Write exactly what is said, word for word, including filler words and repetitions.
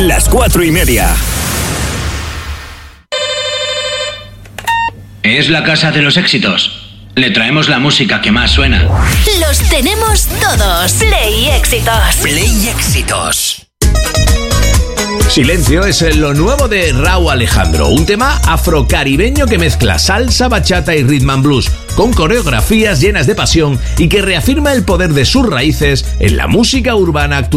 las cuatro y media. Es la casa de los éxitos. Le traemos la música que más suena. Los tenemos todos. Play Éxitos. Play Éxitos. Silencio es lo nuevo de Rauw Alejandro, un tema afrocaribeño que mezcla salsa, bachata y rhythm and blues, con coreografías llenas de pasión y que reafirma el poder de sus raíces en la música urbana actual.